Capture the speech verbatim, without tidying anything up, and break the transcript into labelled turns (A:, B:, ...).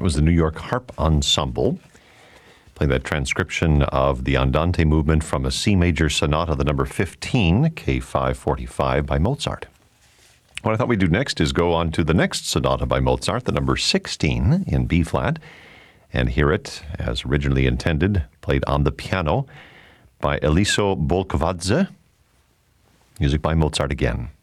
A: It was the New York Harp Ensemble, playing that transcription of the Andante movement from a C major sonata, the number fifteen, K five forty-five, by Mozart. What I thought we'd do next is go on to the next sonata by Mozart, the number sixteen in B-flat, and hear it as originally intended, played on the piano by Eliso Bolkvadze. Music by Mozart again.